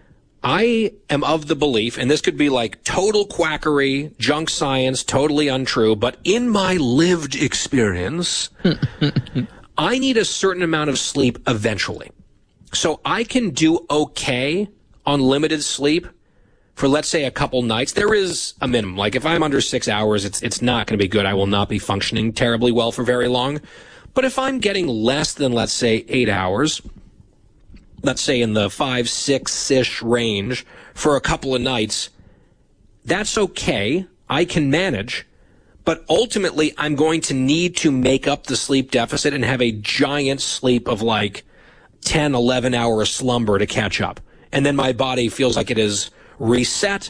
I am of the belief, and this could be like total quackery, junk science, totally untrue, but in my lived experience, I need a certain amount of sleep eventually. So I can do okay on limited sleep for, let's say, a couple nights. There is a minimum. Like if I'm under six hours, it's it's not going to be good. I will not be functioning terribly well for very long. But if I'm getting less than, let's say, eight hours, let's say in the five, six-ish range for a couple of nights, that's okay. I can manage. But ultimately, I'm going to need to make up the sleep deficit and have a giant sleep of like ten, eleven hour slumber to catch up. And then my body feels like it is reset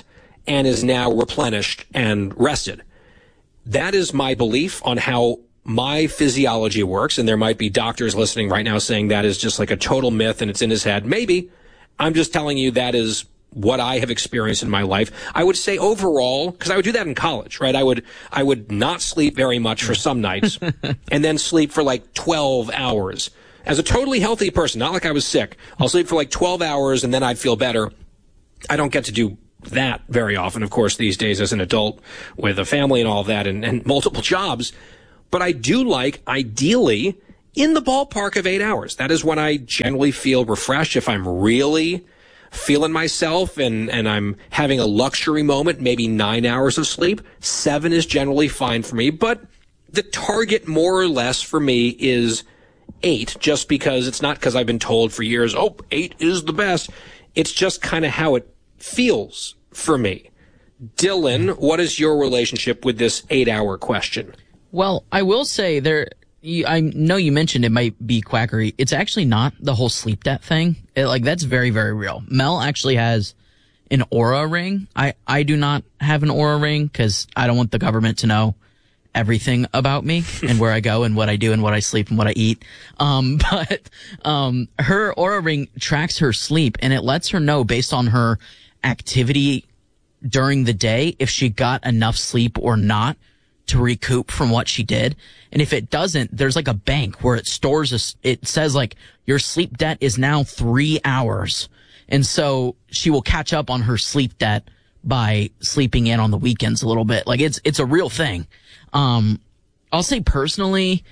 and is now replenished and rested. That is my belief on how my physiology works, and there might be doctors listening right now saying that is just like a total myth and it's in his head. Maybe. I'm just telling you that is what I have experienced in my life. I would say overall, because I would do that in college, right? I would I would not sleep very much for some nights and then sleep for like twelve hours. As a totally healthy person, not like I was sick, I'll sleep for like twelve hours and then I'd feel better. I don't get to do that very often, of course, these days as an adult with a family and all of that and, and multiple jobs. But I do like, ideally, in the ballpark of eight hours. That is when I generally feel refreshed. If I'm really feeling myself and, and I'm having a luxury moment, maybe nine hours of sleep, seven is generally fine for me. But the target more or less for me is eight, just because it's not because I've been told for years, oh, eight is the best. It's just kind of how it feels for me. Dylan, what is your relationship with this eight-hour question? Well, I will say there, you, I know you mentioned it might be quackery. It's actually not the whole sleep debt thing. It, like, that's very, very real. Mel actually has an Oura ring. I, I do not have an Oura ring because I don't want the government to know everything about me and where I go and what I do and what I sleep and what I eat. Um, but, um, her Oura ring tracks her sleep and it lets her know based on her activity during the day if she got enough sleep or not to recoup from what she did. And if it doesn't, there's like a bank where it stores a, it says like your sleep debt is now three hours. And so she will catch up on her sleep debt by sleeping in on the weekends a little bit. Like it's, it's a real thing. Um, I'll say personally,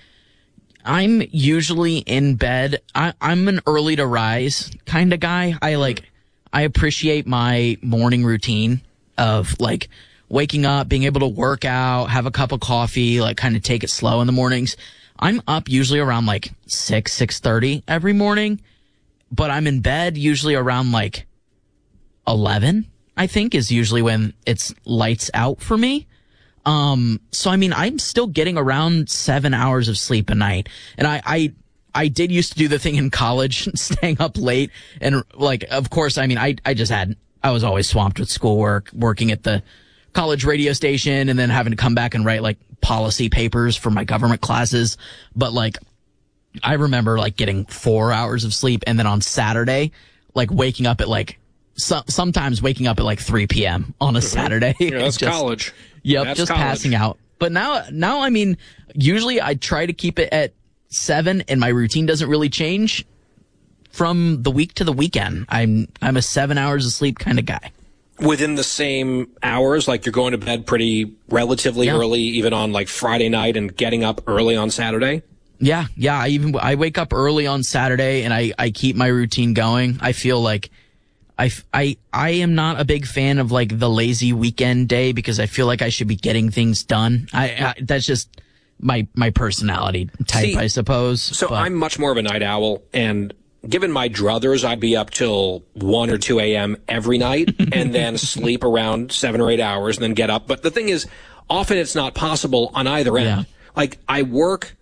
I'm usually in bed. I, I'm an early to rise kind of guy. I like, I appreciate my morning routine of like waking up, being able to work out, have a cup of coffee, like kind of take it slow in the mornings. I'm up usually around like six, six thirty every morning, but I'm in bed usually around like eleven, I think is usually when it's lights out for me. Um, so I mean, I'm still getting around seven hours of sleep a night. And I, I, I did used to do the thing in college, staying up late. And like, of course, I mean, I, I just had, I was always swamped with schoolwork, working at the college radio station and then having to come back and write like policy papers for my government classes. But like, I remember like getting four hours of sleep and then on Saturday, like waking up at like, so, sometimes waking up at like three p.m. on a mm-hmm. Saturday. Yeah, that's just, college. Yep, that's just college. Passing out. But now, now, I mean, usually I try to keep it at seven and my routine doesn't really change from the week to the weekend. I'm, I'm a seven hours of sleep kind of guy. Within the same hours, like you're going to bed pretty relatively yeah. early, even on like Friday night and getting up early on Saturday? Yeah, yeah. I even, I wake up early on Saturday and I, I keep my routine going. I feel like I, I, I am not a big fan of like the lazy weekend day because I feel like I should be getting things done. I, I that's just my, my personality type, See, I suppose. So but. I'm much more of a night owl, and given my druthers, I'd be up till one or two a.m. every night and then sleep around seven or eight hours and then get up. But the thing is, often it's not possible on either end. Yeah. Like, I work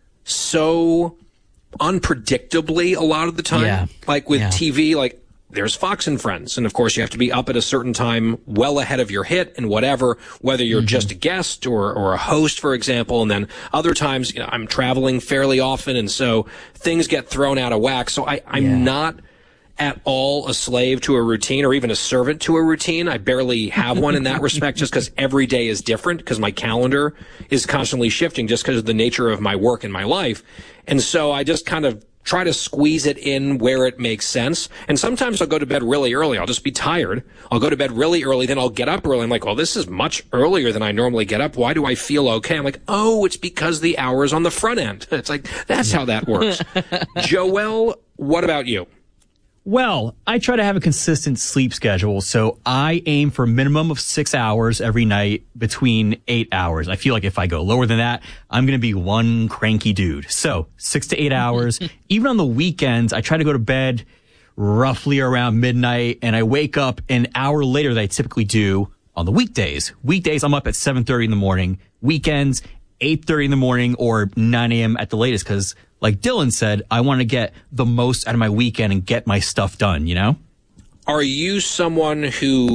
so unpredictably a lot of the time. Yeah. Like with yeah. T V, like, there's Fox and Friends. And of course, you have to be up at a certain time well ahead of your hit and whatever, whether you're mm-hmm. just a guest or, or a host, for example. And then other times, you know, I'm traveling fairly often. And so things get thrown out of whack. So I, I'm yeah. not at all a slave to a routine or even a servant to a routine. I barely have one in that respect just because every day is different because my calendar is constantly shifting just because of the nature of my work and my life. And so I just kind of try to squeeze it in where it makes sense. And sometimes I'll go to bed really early. I'll just be tired. I'll go to bed really early. Then I'll get up early. I'm like, well, this is much earlier than I normally get up. Why do I feel okay? I'm like, oh, it's because the hour's on the front end. It's like, that's how that works. Joel, what about you? Well, I try to have a consistent sleep schedule, so I aim for a minimum of six hours every night, between eight hours. I feel like if I go lower than that, I'm going to be one cranky dude. So six to eight hours. Even on the weekends, I try to go to bed roughly around midnight, and I wake up an hour later than I typically do on the weekdays. Weekdays, I'm up at seven thirty in the morning. Weekends, eight thirty in the morning or nine a.m. at the latest, because like Dylan said, I want to get the most out of my weekend and get my stuff done, you know? Are you someone who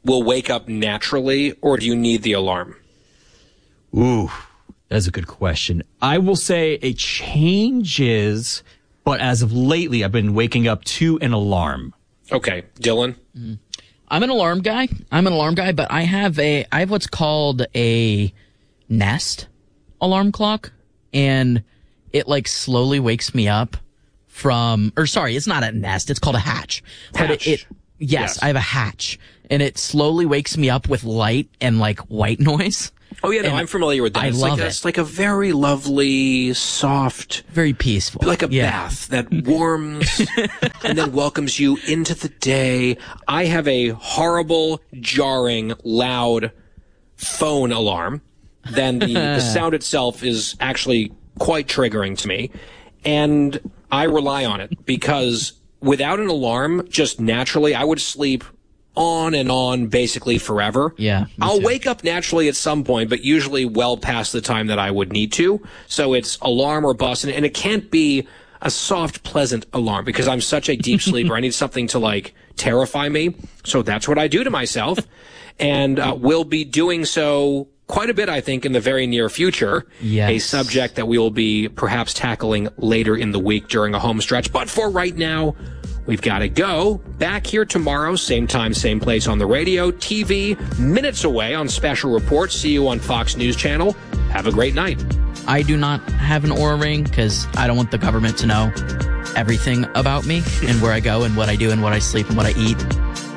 will wake up naturally, or do you need the alarm? Ooh, that's a good question. I will say it changes, but as of lately, I've been waking up to an alarm. Okay, Dylan? Mm. I'm an alarm guy. I'm an alarm guy, but I have a I have what's called a Nest alarm clock, and it like slowly wakes me up from, or sorry, it's not a Nest, it's called a Hatch. Hatch. But it, it yes, yes, I have a Hatch, and it slowly wakes me up with light and like white noise. Oh yeah, no, and I'm familiar with that. I it's love like a, it. It's like a very lovely, soft, very peaceful, like a yeah. bath that warms and then welcomes you into the day. I have a horrible, jarring, loud phone alarm. Then the, the sound itself is actually quite triggering to me, and I rely on it because without an alarm, just naturally, I would sleep on and on basically forever. Yeah. I'll too. wake up naturally at some point, but usually well past the time that I would need to. So it's alarm or bust, and, and it can't be a soft, pleasant alarm because I'm such a deep sleeper. I need something to like terrify me. So that's what I do to myself, and uh, will be doing so quite a bit, I think, in the very near future. Yes. A subject that we will be perhaps tackling later in the week during a home stretch. But for right now, we've got to go. Back here tomorrow, same time, same place on the radio, T V, minutes away on Special Report. See you on Fox News Channel. Have a great night. I do not have an Oura Ring because I don't want the government to know everything about me and where I go and what I do and what I sleep and what I eat.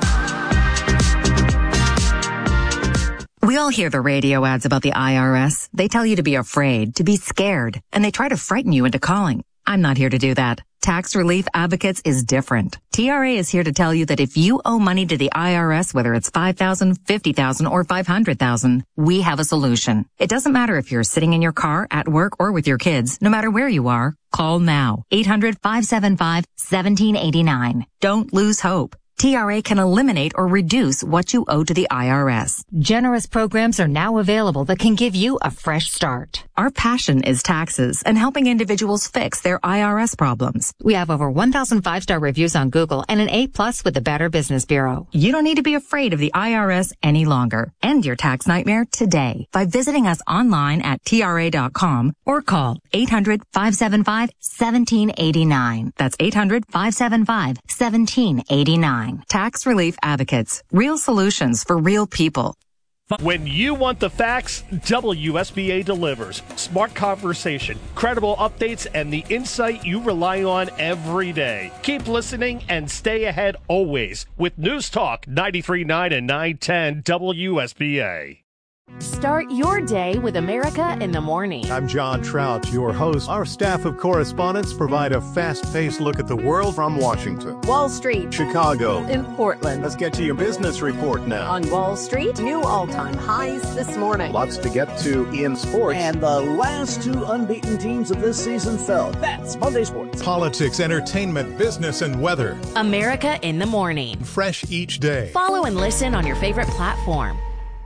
We all hear the radio ads about the I R S. They tell you to be afraid, to be scared, and they try to frighten you into calling. I'm not here to do that. Tax Relief Advocates is different. T R A is here to tell you that if you owe money to the I R S, whether it's five thousand dollars, fifty thousand dollars, or five hundred thousand dollars, we have a solution. It doesn't matter if you're sitting in your car, at work, or with your kids. No matter where you are, call now. eight hundred, five seven five, one seven eight nine. Don't lose hope. T R A can eliminate or reduce what you owe to the I R S. Generous programs are now available that can give you a fresh start. Our passion is taxes and helping individuals fix their I R S problems. We have over one thousand five-star reviews on Google and an A plus with the Better Business Bureau. You don't need to be afraid of the I R S any longer. End your tax nightmare today by visiting us online at T R A dot com or call eight hundred, five seven five, one seven eight nine. That's eight hundred, five seven five, one seven eight nine. Tax Relief Advocates. Real solutions for real people. When you want the facts, W S B A delivers. Smart conversation, credible updates, and the insight you rely on every day. Keep listening and stay ahead always with News Talk ninety-three point nine and nine ten W S B A. Start your day with America in the Morning. I'm John Trout, your host. Our staff of correspondents provide a fast-paced look at the world from Washington, Wall Street, Chicago, in Portland. Let's get to your business report now. On Wall Street, new all-time highs this morning. Lots to get to in sports. And the last two unbeaten teams of this season fell. That's Monday Sports. Politics, entertainment, business, and weather. America in the Morning. Fresh each day. Follow and listen on your favorite platform.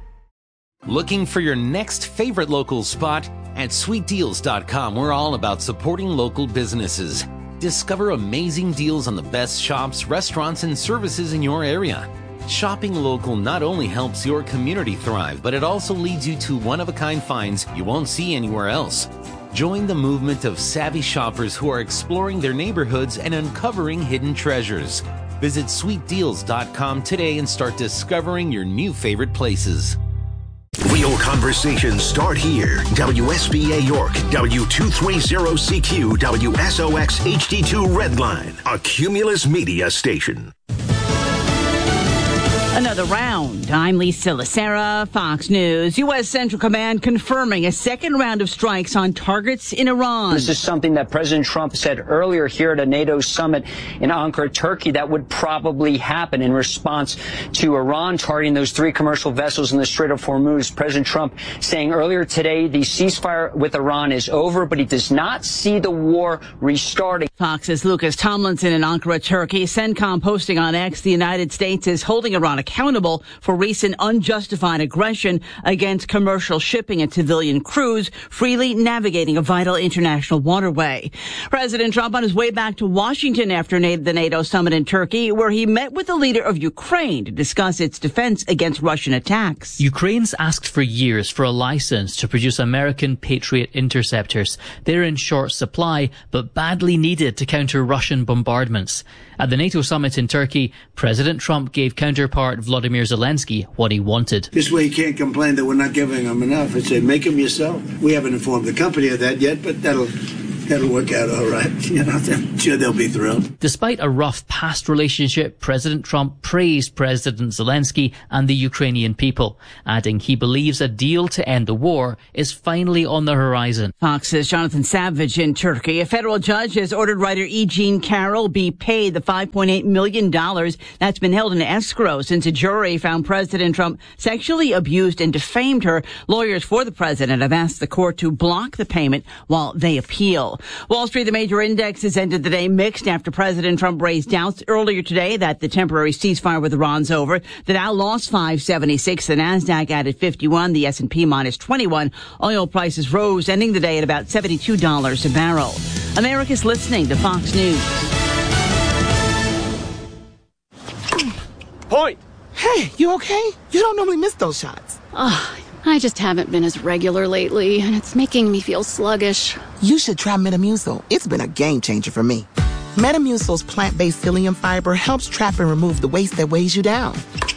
Looking for your next favorite local spot? At sweet deals dot com, we're all about supporting local businesses. Discover amazing deals on the best shops, restaurants, and services in your area. Shopping local not only helps your community thrive, but it also leads you to one-of-a-kind finds you won't see anywhere else. Join the movement of savvy shoppers who are exploring their neighborhoods and uncovering hidden treasures. Visit sweet deals dot com today and start discovering your new favorite places. Real conversations start here. W S B A York, W two thirty C Q, W S O X H D two Redline, a Cumulus Media station. Another round. I'm Lisa Lacera, Fox News. U S. Central Command confirming a second round of strikes on targets in Iran. This is something that President Trump said earlier here at a NATO summit in Ankara, Turkey, that would probably happen in response to Iran targeting those three commercial vessels in the Strait of Hormuz. President Trump saying earlier today the ceasefire with Iran is over, but he does not see the war restarting. Fox's Lucas Tomlinson in Ankara, Turkey. CENTCOM posting on X, the United States is holding Iran accountable for recent unjustified aggression against commercial shipping and civilian crews freely navigating a vital international waterway. President Trump on his way back to Washington after the NATO summit in Turkey, where he met with the leader of Ukraine to discuss its defense against Russian attacks. Ukraine's asked for years for a license to produce American Patriot interceptors. They're in short supply, but badly needed to counter Russian bombardments. At the NATO summit in Turkey, President Trump gave counterpart Volodymyr Zelensky what he wanted. This way he can't complain that we're not giving him enough. I say, make him yourself. We haven't informed the company of that yet, but that'll... That'll work out all right. You know, I'm sure they'll be thrilled. Despite a rough past relationship, President Trump praised President Zelensky and the Ukrainian people, adding he believes a deal to end the war is finally on the horizon. Fox's Jonathan Savage in Turkey. A federal judge has ordered writer E. Jean Carroll be paid the five point eight million dollars that's been held in escrow since a jury found President Trump sexually abused and defamed her. Lawyers for the president have asked the court to block the payment while they appeal. Wall Street, the major indexes ended the day mixed after President Trump raised doubts earlier today that the temporary ceasefire with Iran's over. The Dow lost five seventy-six. The Nasdaq added fifty-one. The S and P minus twenty-one. Oil prices rose, ending the day at about seventy-two dollars a barrel. America's listening to Fox News. Point. Hey, you okay? You don't normally miss those shots. Oh, I just haven't been as regular lately, and it's making me feel sluggish. You should try Metamucil. It's been a game changer for me. Metamucil's plant-based psyllium fiber helps trap and remove the waste that weighs you down.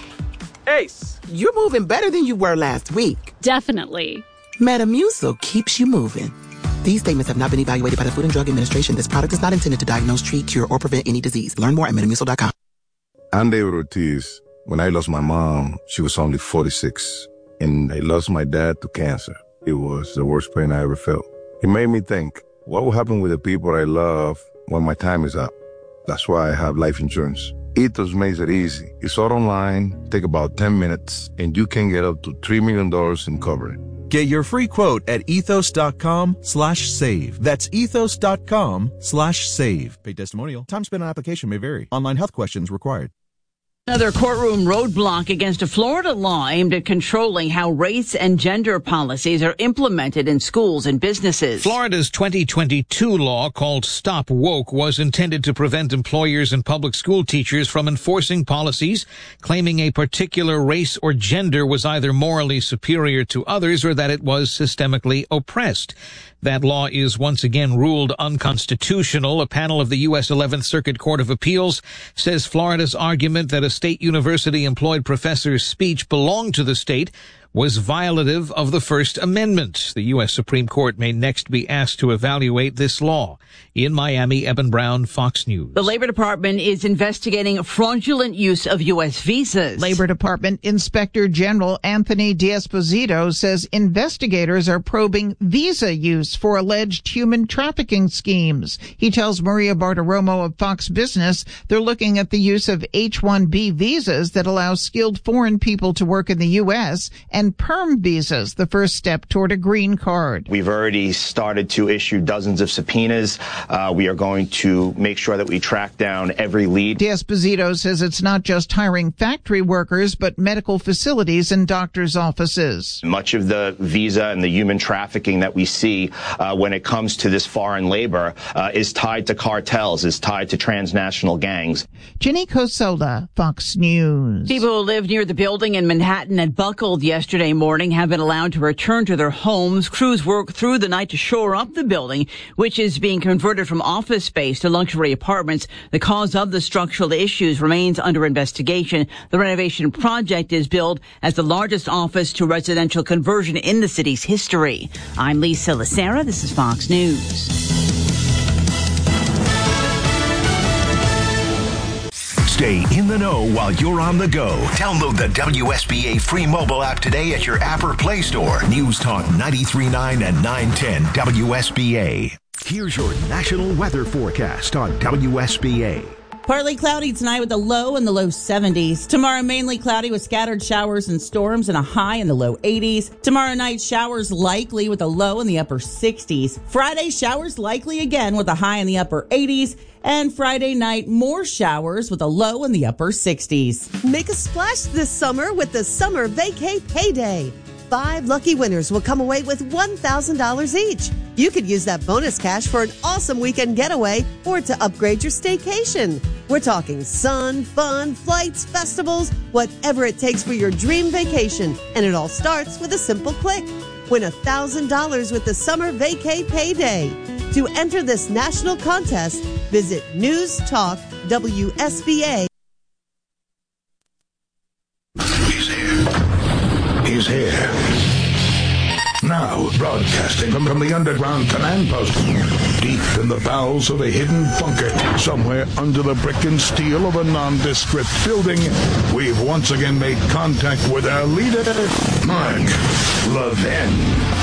Ace, you're moving better than you were last week. Definitely. Metamucil keeps you moving. These statements have not been evaluated by the Food and Drug Administration. This product is not intended to diagnose, treat, cure, or prevent any disease. Learn more at metamucil dot com. I'm David Ortiz. When I lost my mom, she was only forty-six. And I lost my dad to cancer. It was the worst pain I ever felt. It made me think, what will happen with the people I love when my time is up? That's why I have life insurance. Ethos makes it easy. It's all online, take about ten minutes, and you can get up to three million dollars in coverage. Get your free quote at ethos.com slash save. That's ethos.com slash save. Paid testimonial. Time spent on application may vary. Online health questions required. Another courtroom roadblock against a Florida law aimed at controlling how race and gender policies are implemented in schools and businesses. Florida's twenty twenty-two law called Stop Woke was intended to prevent employers and public school teachers from enforcing policies claiming a particular race or gender was either morally superior to others or that it was systemically oppressed. That law is once again ruled unconstitutional. A panel of the U S eleventh Circuit Court of Appeals says Florida's argument that a state university-employed professor's speech belonged to the state was violative of the First Amendment. The U S Supreme Court may next be asked to evaluate this law. In Miami, Eben Brown, Fox News. The Labor Department is investigating fraudulent use of U S visas. Labor Department Inspector General Anthony D'Esposito says investigators are probing visa use for alleged human trafficking schemes. He tells Maria Bartiromo of Fox Business they're looking at the use of H one B visas that allow skilled foreign people to work in the U S and And perm visas, the first step toward a green card. We've already started to issue dozens of subpoenas. Uh, we are going to make sure that we track down every lead. D'Esposito says it's not just hiring factory workers, but medical facilities and doctors' offices. Much of the visa and the human trafficking that we see uh, when it comes to this foreign labor uh, is tied to cartels, is tied to transnational gangs. Jenny Cosola, Fox News. People who live near the building in Manhattan that buckled yesterday morning have been allowed to return to their homes. Crews worked through the night to shore up the building, which is being converted from office space to luxury apartments. The cause of the structural issues remains under investigation. The renovation project is billed as the largest office to residential conversion in the city's history. I'm Lisa Lacera. This is Fox News. Stay in the know while you're on the go. Download the W S B A free mobile app today at your app or Play Store. News Talk ninety-three point nine and nine ten W S B A. Here's your national weather forecast on W S B A. Partly cloudy tonight with a low in the low seventies. Tomorrow, mainly cloudy with scattered showers and storms and a high in the low eighties. Tomorrow night, showers likely with a low in the upper sixties. Friday, showers likely again with a high in the upper eighties. And Friday night, more showers with a low in the upper sixties. Make a splash this summer with the Summer Vacay Payday. Five lucky winners will come away with one thousand dollars each. You could use that bonus cash for an awesome weekend getaway or to upgrade your staycation. We're talking sun, fun, flights, festivals, whatever it takes for your dream vacation. And it all starts with a simple click. Win one thousand dollars with the Summer Vacay Payday. To enter this national contest, visit News Talk W S B A. He's here. He's here. Now, broadcasting from, from the underground command post, deep in the bowels of a hidden bunker, somewhere under the brick and steel of a nondescript building, we've once again made contact with our leader, Mark Levin.